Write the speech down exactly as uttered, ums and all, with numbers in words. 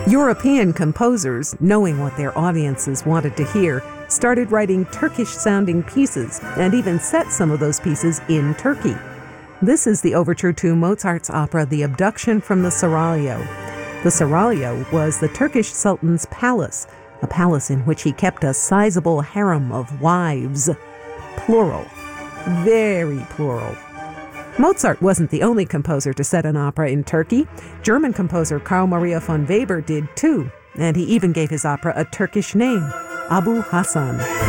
European composers, knowing what their audiences wanted to hear, started writing Turkish-sounding pieces and even set some of those pieces in Turkey. This is the overture to Mozart's opera The Abduction from the Seraglio. The Seraglio was the Turkish Sultan's palace, a palace in which he kept a sizable harem of wives. Plural. Very plural. Mozart wasn't the only composer to set an opera in Turkey. German composer Carl Maria von Weber did too, and he even gave his opera a Turkish name, Abu Hassan.